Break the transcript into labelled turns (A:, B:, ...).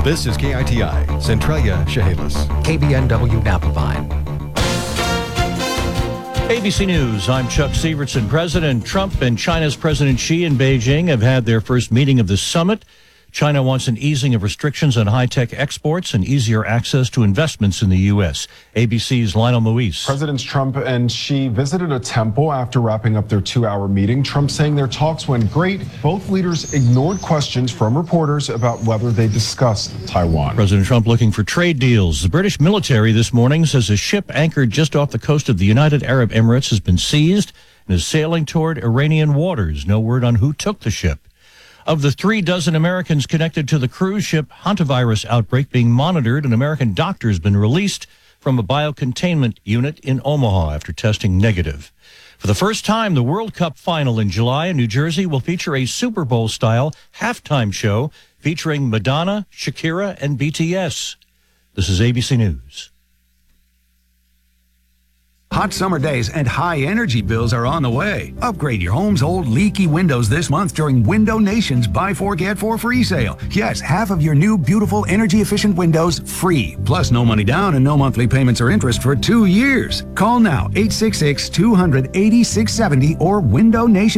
A: This is KITI, Centralia, Chehalis.
B: KBNW Napa Vine.
C: ABC News, I'm Chuck Sievertson. President Trump and China's President Xi in Beijing have had their first meeting of the summit. China wants an easing of restrictions on high-tech exports and easier access to investments in the U.S. ABC's Lionel Moise.
D: Presidents Trump and Xi visited a temple after wrapping up their 2-hour meeting. Trump saying their talks went great. Both leaders ignored questions from reporters about whether they discussed Taiwan.
C: President Trump looking for trade deals. The British military this morning says a ship anchored just off the coast of the United Arab Emirates has been seized and is sailing toward Iranian waters. No word on who took the ship. Of the 36 Americans connected to the cruise ship hantavirus outbreak being monitored, an American doctor has been released from a biocontainment unit in Omaha after testing negative. For the first time, the World Cup final in July in New Jersey will feature a Super Bowl-style halftime show featuring Madonna, Shakira, and BTS. This is ABC News.
E: Hot summer days and high energy bills are on the way. Upgrade your home's old leaky windows this month during Window Nation's Buy 4 Get 4 free sale. Yes, half of your new beautiful energy efficient windows free. Plus no money down and no monthly payments or interest for 2 years. Call now 866-200-8670 or Window Nation.